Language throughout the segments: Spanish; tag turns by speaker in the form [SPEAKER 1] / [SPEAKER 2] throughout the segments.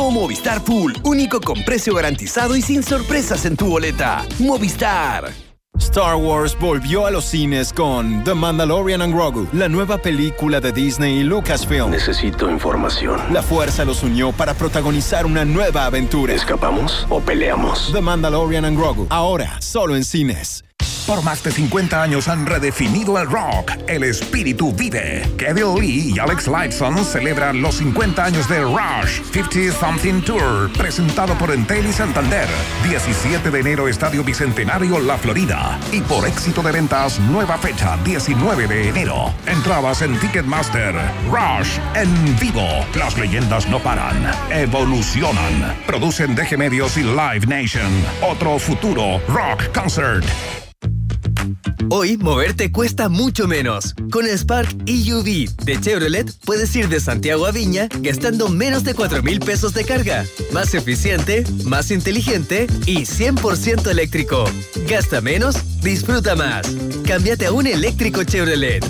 [SPEAKER 1] Nuevo Movistar Full, único con precio garantizado y sin sorpresas en tu boleta. Movistar.
[SPEAKER 2] Star Wars volvió a los cines con The Mandalorian and Grogu, la nueva película de Disney y Lucasfilm.
[SPEAKER 3] Necesito información.
[SPEAKER 2] La fuerza los unió para protagonizar una nueva aventura.
[SPEAKER 3] ¿Escapamos o peleamos?
[SPEAKER 2] The Mandalorian and Grogu, ahora solo en cines.
[SPEAKER 4] Por más de 50 años han redefinido el rock. El espíritu vive. Kevin Lee y Alex Lifeson celebran los 50 años de Rush 50 Something Tour, presentado por Entel y Santander. 17 de enero, Estadio Bicentenario, La Florida. Y por éxito de ventas, nueva fecha, 19 de enero. Entradas en Ticketmaster. Rush en vivo. Las leyendas no paran. Evolucionan. Producen DG Medios y Live Nation. Otro futuro Rock Concert.
[SPEAKER 1] Hoy, moverte cuesta mucho menos. Con el Spark EUV de Chevrolet, puedes ir de Santiago a Viña gastando menos de 4,000 pesos de carga. Más eficiente, más inteligente y 100% eléctrico. Gasta menos, disfruta más. Cámbiate a un eléctrico Chevrolet.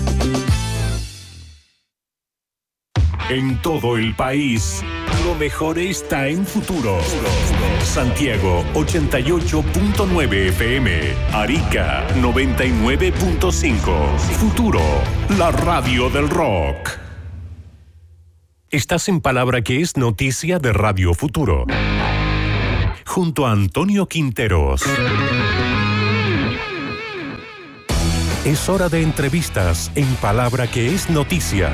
[SPEAKER 5] En todo el país, lo mejor está en Futuro. Santiago 88.9 FM, Arica 99.5. Futuro, la radio del rock. Estás en Palabra que es noticia de Radio Futuro. Junto a Antonio Quinteros. Es hora de entrevistas en Palabra que es noticia.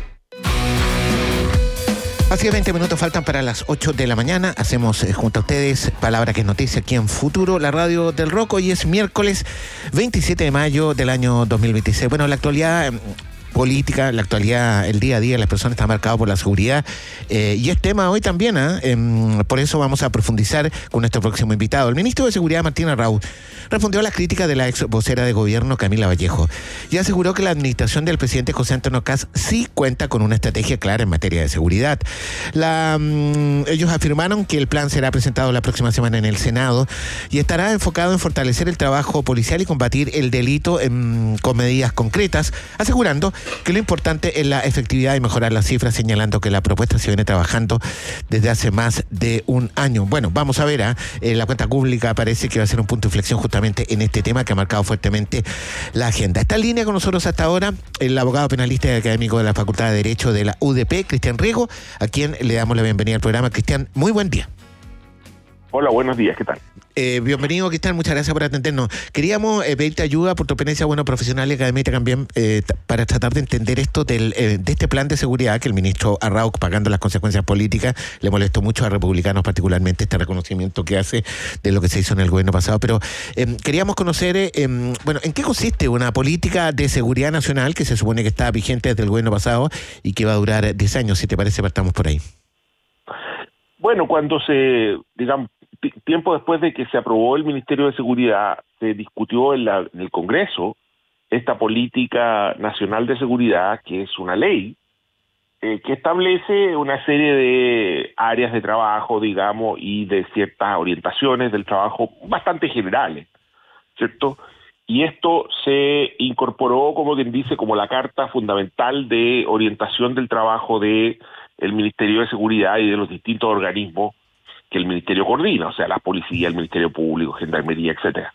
[SPEAKER 6] Así que 20 minutos faltan para las 8 de la mañana. Hacemos junto a ustedes Palabra que es noticia aquí en Futuro, la radio del rock. Hoy es miércoles 27 de mayo del año 2026. Bueno, la actualidad política, la actualidad, el día a día, las personas están marcadas por la seguridad y es tema hoy también, por eso vamos a profundizar con nuestro próximo invitado. El ministro de Seguridad, Martín Arrau, respondió a las críticas de la ex vocera de gobierno, Camila Vallejo, y aseguró que la administración del presidente José Antonio Kast sí cuenta con una estrategia clara en materia de seguridad. Ellos afirmaron que el plan será presentado la próxima semana en el Senado y estará enfocado en fortalecer el trabajo policial y combatir el delito con medidas concretas, asegurando que lo importante es la efectividad y mejorar las cifras, señalando que la propuesta se viene trabajando desde hace más de un año. Bueno, vamos a ver, la cuenta pública parece que va a ser un punto de inflexión justamente en este tema que ha marcado fuertemente la agenda. Está en línea con nosotros hasta ahora el abogado penalista y académico de la Facultad de Derecho de la UDP, Cristian Riego, a quien le damos la bienvenida al programa. Cristian, muy buen día.
[SPEAKER 7] Hola, buenos días, ¿qué tal?
[SPEAKER 6] Bienvenido, Cristian, muchas gracias por atendernos. Queríamos pedirte ayuda por tu experiencia profesional y académica también para tratar de entender esto de este plan de seguridad que el ministro Arrau, pagando las consecuencias políticas, le molestó mucho a republicanos, particularmente este reconocimiento que hace de lo que se hizo en el gobierno pasado. Pero queríamos conocer, ¿en qué consiste una política de seguridad nacional que se supone que está vigente desde el gobierno pasado y que va a durar 10 años? Si te parece, partamos por ahí.
[SPEAKER 7] Bueno, cuando tiempo después de que se aprobó el Ministerio de Seguridad, se discutió en el Congreso esta política nacional de seguridad, que es una ley que establece una serie de áreas de trabajo, y de ciertas orientaciones del trabajo bastante generales, ¿cierto? Y esto se incorporó, como quien dice, como la carta fundamental de orientación del trabajo de el Ministerio de Seguridad y de los distintos organismos que el Ministerio coordina, o sea, la policía, el Ministerio Público, Gendarmería, etcétera.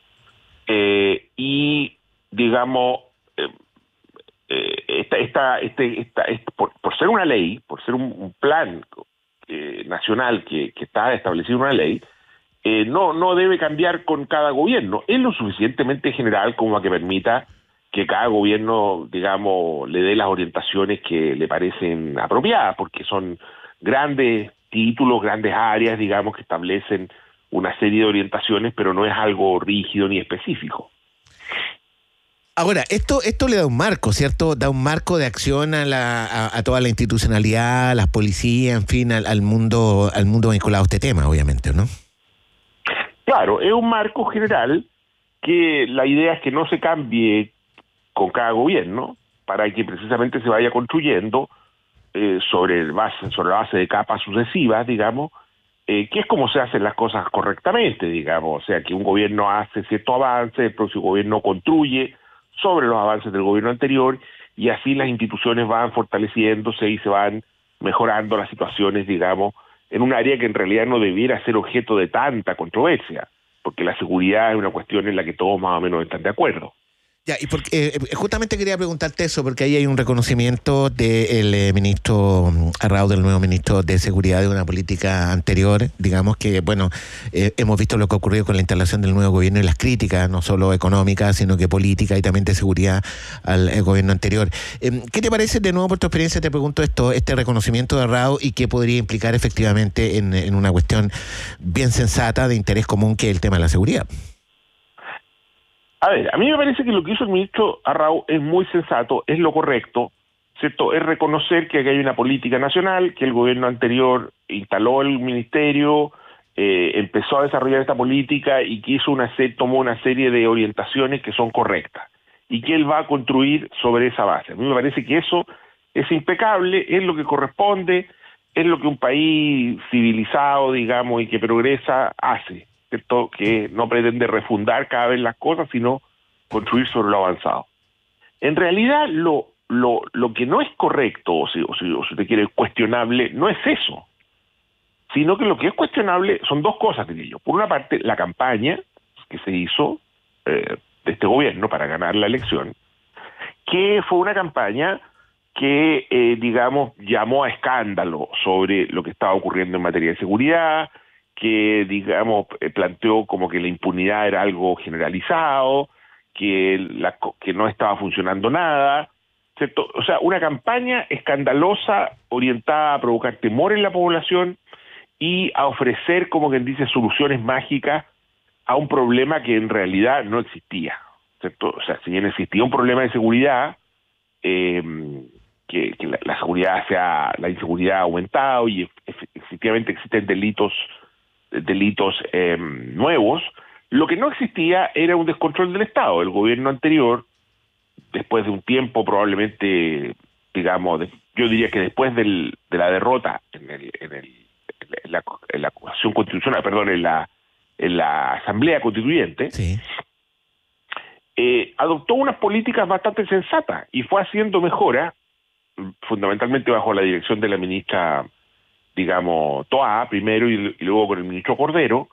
[SPEAKER 7] Por ser una ley, por ser un plan nacional que está establecido en una ley, no debe cambiar con cada gobierno. Es lo suficientemente general como a que permita que cada gobierno, le dé las orientaciones que le parecen apropiadas, porque son grandes títulos, grandes áreas, que establecen una serie de orientaciones, pero no es algo rígido ni específico.
[SPEAKER 6] Ahora, esto le da un marco, ¿cierto? Da un marco de acción a toda la institucionalidad, a las policías, en fin, al mundo vinculado a este tema, obviamente, ¿no?
[SPEAKER 7] Claro, es un marco general que la idea es que no se cambie con cada gobierno, para que precisamente se vaya construyendo sobre la base de capas sucesivas, que es como se hacen las cosas correctamente, o sea, que un gobierno hace cierto avance, el próximo gobierno construye sobre los avances del gobierno anterior, y así las instituciones van fortaleciéndose y se van mejorando las situaciones, en un área que en realidad no debiera ser objeto de tanta controversia, porque la seguridad es una cuestión en la que todos más o menos están de acuerdo.
[SPEAKER 6] Ya, y porque, justamente quería preguntarte eso, porque ahí hay un reconocimiento del ministro Arrau, del nuevo ministro de Seguridad, de una política anterior, digamos que, bueno, hemos visto lo que ha ocurrido con la instalación del nuevo gobierno y las críticas, no solo económicas, sino que políticas y también de seguridad al gobierno anterior. ¿Qué te parece, de nuevo por tu experiencia, te pregunto este reconocimiento de Arrau y qué podría implicar efectivamente en una cuestión bien sensata de interés común que es el tema de la seguridad?
[SPEAKER 7] A ver, a mí me parece que lo que hizo el ministro Arrau es muy sensato, es lo correcto, ¿cierto? Es reconocer que aquí hay una política nacional, que el gobierno anterior instaló el ministerio, empezó a desarrollar esta política y que tomó una serie de orientaciones que son correctas y que él va a construir sobre esa base. A mí me parece que eso es impecable, es lo que corresponde, es lo que un país civilizado, digamos, y que progresa hace. ¿Cierto? Que no pretende refundar cada vez las cosas, sino construir sobre lo avanzado. En realidad, lo que no es correcto, o si usted quiere, cuestionable, no es eso, sino que lo que es cuestionable son dos cosas, diría yo. Por una parte, la campaña que se hizo de este gobierno para ganar la elección, que fue una campaña que, digamos, llamó a escándalo sobre lo que estaba ocurriendo en materia de seguridad, que, digamos, planteó como que la impunidad era algo generalizado, que no estaba funcionando nada, ¿cierto? O sea, una campaña escandalosa orientada a provocar temor en la población y a ofrecer, como quien dice, soluciones mágicas a un problema que en realidad no existía, ¿cierto? O sea, si bien existía un problema de seguridad, que la inseguridad ha aumentado y efectivamente existen delitos nuevos, lo que no existía era un descontrol del Estado. El gobierno anterior, después de un tiempo probablemente, digamos, yo diría que después de la derrota en la acusación constitucional, perdón, en la Asamblea Constituyente,
[SPEAKER 6] sí,
[SPEAKER 7] adoptó unas políticas bastante sensatas y fue haciendo mejoras, fundamentalmente bajo la dirección de la ministra, digamos, Toá primero y luego con el ministro Cordero,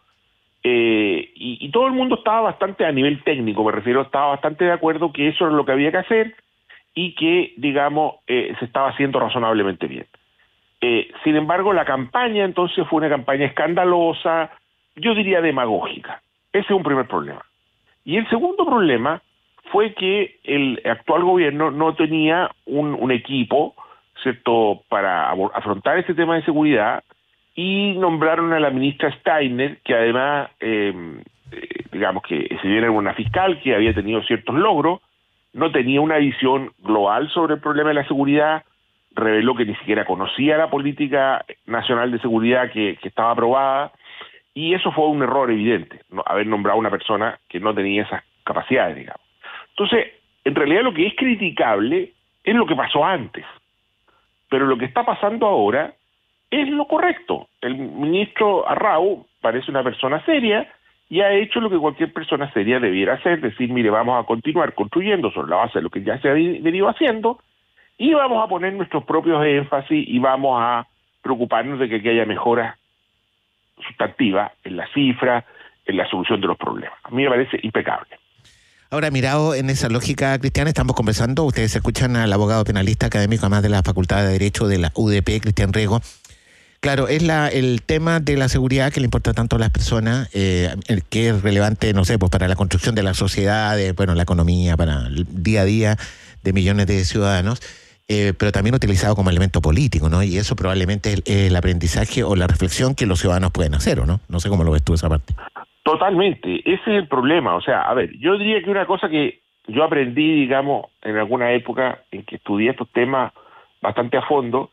[SPEAKER 7] y todo el mundo estaba bastante, a nivel técnico me refiero, estaba bastante de acuerdo que eso era lo que había que hacer y que, digamos, se estaba haciendo razonablemente bien. Sin embargo, la campaña entonces fue una campaña escandalosa, yo diría demagógica. Ese es un primer problema. Y el segundo problema fue que el actual gobierno no tenía un equipo, ¿cierto?, para afrontar este tema de seguridad, y nombraron a la ministra Steiner, que además, digamos que si bien era una fiscal que había tenido ciertos logros, no tenía una visión global sobre el problema de la seguridad, reveló que ni siquiera conocía la política nacional de seguridad que estaba aprobada, y eso fue un error evidente, ¿no?, haber nombrado a una persona que no tenía esas capacidades, digamos. Entonces, en realidad lo que es criticable es lo que pasó antes. Pero lo que está pasando ahora es lo correcto. El ministro Arrau parece una persona seria y ha hecho lo que cualquier persona seria debiera hacer, decir, mire, vamos a continuar construyendo sobre la base de lo que ya se ha venido haciendo y vamos a poner nuestros propios énfasis y vamos a preocuparnos de que aquí haya mejoras sustantivas en las cifras, en la solución de los problemas. A mí me parece impecable.
[SPEAKER 6] Ahora, mirado en esa lógica, Cristian, estamos conversando, ustedes escuchan al abogado penalista académico, además de la Facultad de Derecho de la UDP, Cristian Riego. Claro, es el tema de la seguridad que le importa tanto a las personas, el que es relevante, no sé, pues para la construcción de la sociedad, la economía, para el día a día de millones de ciudadanos, pero también utilizado como elemento político, ¿no? Y eso probablemente es el aprendizaje o la reflexión que los ciudadanos pueden hacer, ¿o no? No sé cómo lo ves tú esa parte.
[SPEAKER 7] Totalmente, ese es el problema. O sea, a ver, yo diría que una cosa que yo aprendí, digamos, en alguna época en que estudié estos temas bastante a fondo,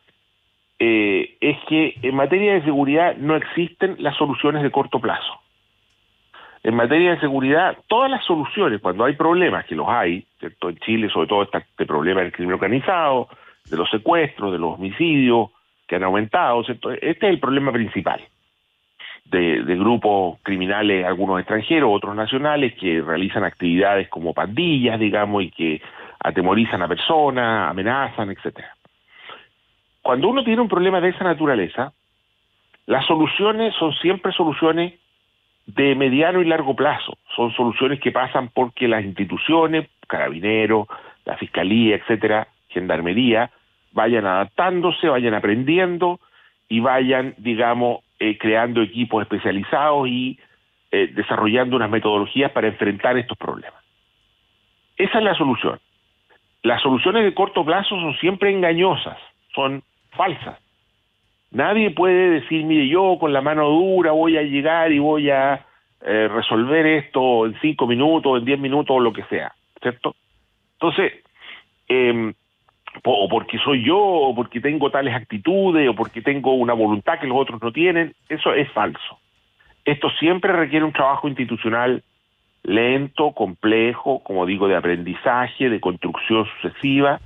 [SPEAKER 7] es que en materia de seguridad no existen las soluciones de corto plazo. En materia de seguridad, todas las soluciones, cuando hay problemas, que los hay, ¿cierto?, en Chile, sobre todo este problema del crimen organizado, de los secuestros, de los homicidios que han aumentado, ¿cierto? Este es el problema principal. De grupos criminales, algunos extranjeros, otros nacionales, que realizan actividades como pandillas, digamos, y que atemorizan a personas, amenazan, etcétera. Cuando uno tiene un problema de esa naturaleza, Las soluciones son siempre soluciones de mediano y largo plazo. Son soluciones que pasan porque las instituciones, Carabineros, la Fiscalía, etcétera, Gendarmería, vayan adaptándose, vayan aprendiendo y vayan, digamos, creando equipos especializados y desarrollando unas metodologías para enfrentar estos problemas. Esa es la solución. Las soluciones de corto plazo son siempre engañosas, son falsas. Nadie puede decir, mire, yo con la mano dura voy a llegar y voy a resolver esto en 5 minutos, en 10 minutos o lo que sea, ¿cierto? Entonces, o porque soy yo, o porque tengo tales actitudes, o porque tengo una voluntad que los otros no tienen, eso es falso. Esto siempre requiere un trabajo institucional lento, complejo, como digo, de aprendizaje, de construcción sucesiva,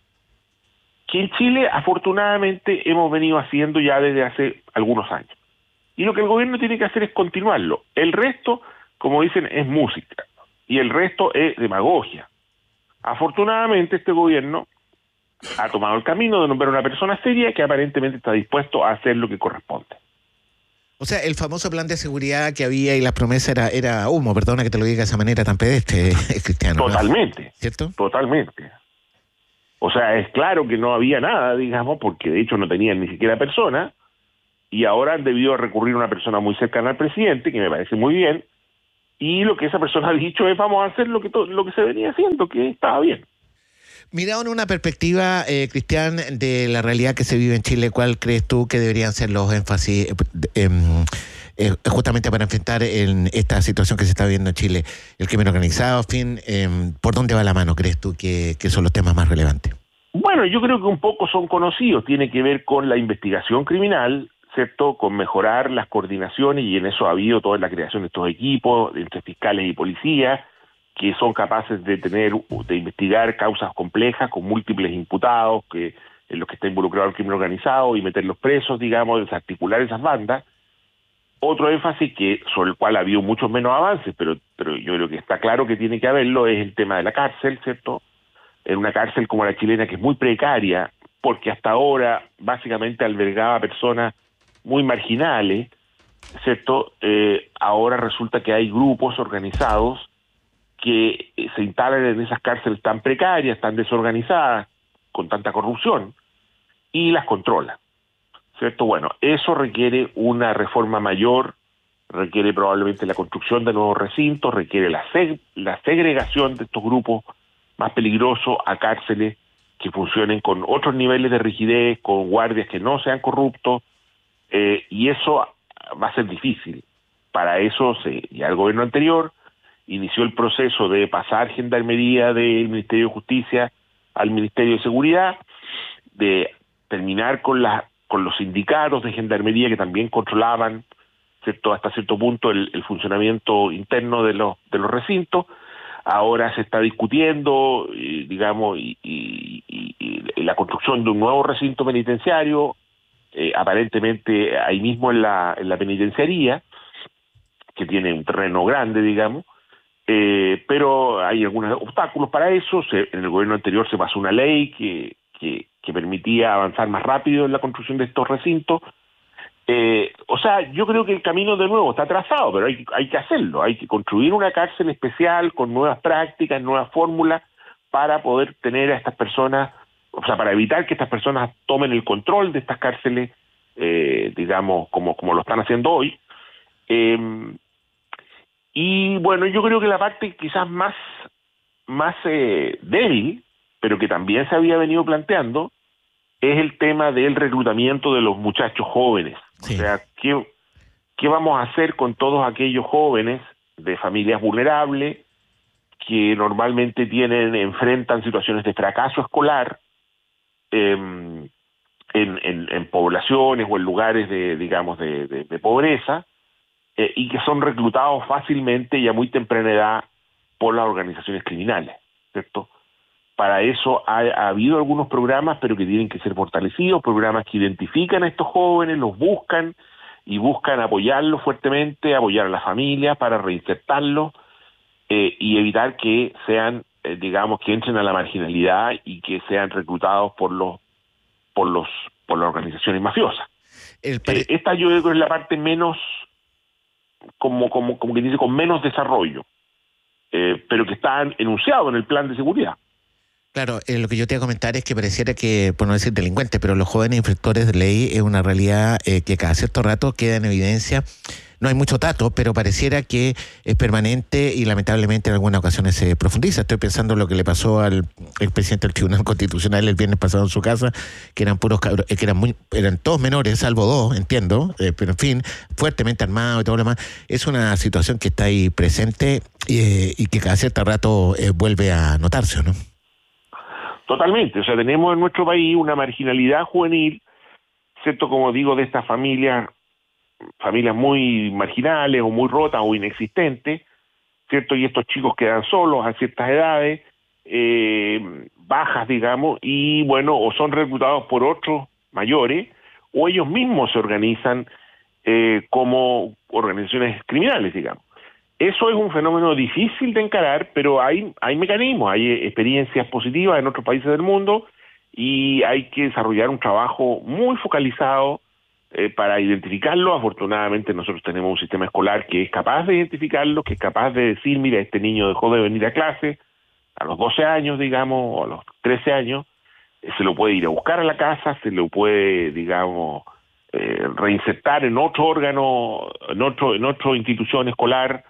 [SPEAKER 7] que en Chile afortunadamente hemos venido haciendo ya desde hace algunos años. Y lo que el gobierno tiene que hacer es continuarlo. El resto, como dicen, es música, y el resto es demagogia. Afortunadamente este gobierno ha tomado el camino de nombrar una persona seria que aparentemente está dispuesto a hacer lo que corresponde.
[SPEAKER 6] O sea, el famoso plan de seguridad que había y las promesas era humo, perdona que te lo diga de esa manera tan pedestre, Cristiano.
[SPEAKER 7] Totalmente, ¿no?
[SPEAKER 6] ¿Cierto?
[SPEAKER 7] Totalmente. O sea, es claro que no había nada, digamos, porque de hecho no tenían ni siquiera persona, y ahora han debido recurrir a una persona muy cercana al presidente, que me parece muy bien, y lo que esa persona ha dicho es vamos a hacer lo que se venía haciendo, que estaba bien.
[SPEAKER 6] Mirado en una perspectiva, Cristian, de la realidad que se vive en Chile, ¿cuál crees tú que deberían ser los énfasis justamente para enfrentar en esta situación que se está viviendo en Chile? El crimen organizado, ¿por dónde va la mano, crees tú, que son los temas más relevantes?
[SPEAKER 7] Bueno, yo creo que un poco son conocidos, tiene que ver con la investigación criminal, ¿cierto? Con mejorar las coordinaciones, y en eso ha habido toda la creación de estos equipos entre fiscales y policías, que son capaces de investigar causas complejas con múltiples imputados, que en los que está involucrado el crimen organizado, y meterlos presos, digamos, desarticular esas bandas. Otro énfasis sobre el cual ha habido muchos menos avances, pero yo creo que está claro que tiene que haberlo, es el tema de la cárcel, ¿cierto? En una cárcel como la chilena, que es muy precaria, porque hasta ahora básicamente albergaba personas muy marginales, ¿cierto? Ahora resulta que hay grupos organizados que se instalan en esas cárceles tan precarias, tan desorganizadas, con tanta corrupción, y las controlan, ¿cierto? Bueno, eso requiere una reforma mayor, requiere probablemente la construcción de nuevos recintos, requiere la segregación de estos grupos más peligrosos a cárceles que funcionen con otros niveles de rigidez, con guardias que no sean corruptos, y eso va a ser difícil. Para eso ya el gobierno anterior inició el proceso de pasar Gendarmería del Ministerio de Justicia al Ministerio de Seguridad, de terminar con los sindicatos de Gendarmería que también controlaban, ¿cierto?, hasta cierto punto el funcionamiento interno de los recintos. Ahora se está discutiendo, digamos, y la construcción de un nuevo recinto penitenciario, aparentemente ahí mismo en la penitenciaría, que tiene un terreno grande, digamos, pero hay algunos obstáculos para eso. En el gobierno anterior se pasó una ley que permitía avanzar más rápido en la construcción de estos recintos. O sea, yo creo que el camino de nuevo está trazado, pero hay que hacerlo. Hay que construir una cárcel especial con nuevas prácticas, nuevas fórmulas para poder tener a estas personas, o sea, para evitar que estas personas tomen el control de estas cárceles, digamos, como lo están haciendo hoy. Y bueno, yo creo que la parte quizás más débil, pero que también se había venido planteando, es el tema del reclutamiento de los muchachos jóvenes. Sí. O sea, ¿qué vamos a hacer con todos aquellos jóvenes de familias vulnerables que normalmente enfrentan situaciones de fracaso escolar en poblaciones o en lugares de pobreza, y que son reclutados fácilmente y a muy temprana edad por las organizaciones criminales, ¿cierto? Para eso ha habido algunos programas, pero que tienen que ser fortalecidos, programas que identifican a estos jóvenes, los buscan y buscan apoyarlos fuertemente, apoyar a las familias para reinsertarlos, y evitar que sean, que entren a la marginalidad y que sean reclutados por las organizaciones mafiosas. Esta yo creo que es la parte menos, como que dice, con menos desarrollo, pero que está enunciado en el plan de seguridad.
[SPEAKER 6] Claro, lo que yo te iba a comentar es que pareciera que, por no decir delincuentes, pero los jóvenes infractores de ley es una realidad que cada cierto rato queda en evidencia. No hay mucho dato, pero pareciera que es permanente y lamentablemente en algunas ocasiones se profundiza. Estoy pensando en lo que le pasó al expresidente del Tribunal Constitucional el viernes pasado en su casa, que eran puros cabros, que eran todos menores, salvo dos, entiendo, pero en fin, fuertemente armados y todo lo demás. Es una situación que está ahí presente y que cada cierto rato vuelve a notarse, ¿no?
[SPEAKER 7] Totalmente, o sea, tenemos en nuestro país una marginalidad juvenil, ¿cierto? Como digo, de estas familias muy marginales o muy rotas o inexistentes, ¿cierto? Y estos chicos quedan solos a ciertas edades, bajas, digamos, y bueno, o son reclutados por otros mayores, o ellos mismos se organizan como organizaciones criminales, digamos. Eso es un fenómeno difícil de encarar, pero hay mecanismos, hay experiencias positivas en otros países del mundo y hay que desarrollar un trabajo muy focalizado para identificarlo. Afortunadamente nosotros tenemos un sistema escolar que es capaz de identificarlo, que es capaz de decir, mira, este niño dejó de venir a clase a los 12 años, digamos, o a los 13 años, se lo puede ir a buscar a la casa, se lo puede, digamos, reinsertar en otro órgano, en otra institución escolar,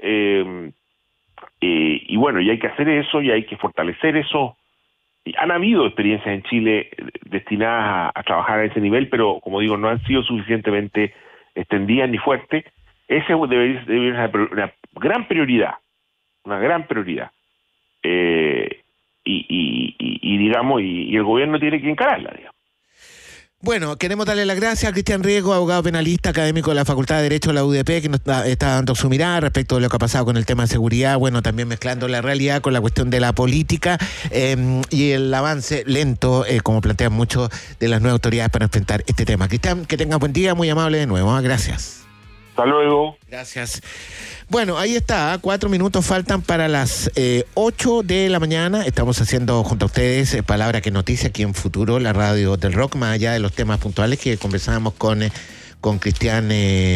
[SPEAKER 7] y bueno, y hay que hacer eso y hay que fortalecer eso. Y han habido experiencias en Chile destinadas a trabajar a ese nivel, pero como digo, no han sido suficientemente extendidas ni fuertes. Ese debería ser una gran prioridad, y el gobierno tiene que encararla, digamos.
[SPEAKER 6] Bueno, queremos darle las gracias a Cristian Riego, abogado penalista, académico de la Facultad de Derecho de la UDP, que nos está dando su mirada respecto de lo que ha pasado con el tema de seguridad, bueno, también mezclando la realidad con la cuestión de la política y el avance lento, como plantean muchos de las nuevas autoridades para enfrentar este tema. Cristian, que tenga buen día, muy amable de nuevo, gracias.
[SPEAKER 7] Hasta luego.
[SPEAKER 6] Gracias. Bueno, ahí está, 4 minutos faltan para las 8 de la mañana. Estamos haciendo junto a ustedes Palabra que Noticia aquí en Futuro, la radio del rock, más allá de los temas puntuales que conversábamos con Cristian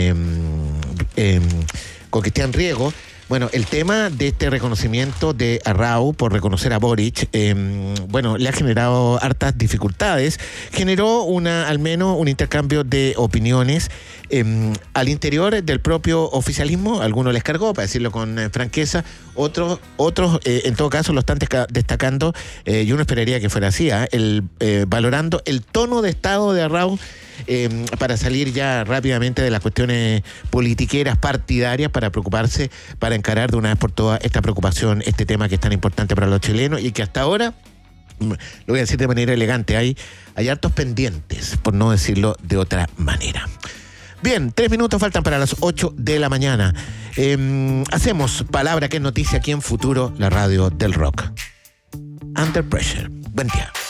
[SPEAKER 6] Riego. Bueno, el tema de este reconocimiento de Arrau por reconocer a Boric, le ha generado hartas dificultades. Generó al menos un intercambio de opiniones al interior del propio oficialismo. Algunos les cargó, para decirlo con franqueza. Otros en todo caso, lo están destacando, y uno esperaría que fuera así, valorando el tono de estado de Arrau, para salir ya rápidamente de las cuestiones politiqueras partidarias, para preocuparse, para encarar de una vez por todas esta preocupación, este tema que es tan importante para los chilenos y que hasta ahora, lo voy a decir de manera elegante, hay hartos pendientes, por no decirlo de otra manera. Bien, 3 minutos faltan para las 8 de la mañana. Hacemos Palabra que es Noticia aquí en Futuro, la radio del rock. Under Pressure. Buen día.